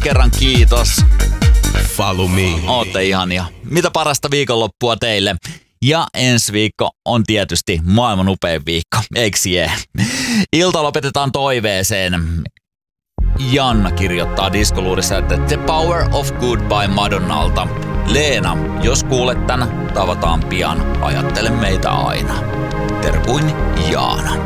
kerran kiitos. Follow me. Ootte ihania. Mitä parasta viikonloppua teille. Ja ensi viikko on tietysti maailman upein viikko, eiks jee? Ilta lopetetaan toiveeseen. Janna kirjoittaa diskoluudissa, että The Power of Good by Madonnalta. Leena, jos kuulet tän, tavataan pian. Ajattele meitä aina. Terkuin Jaana.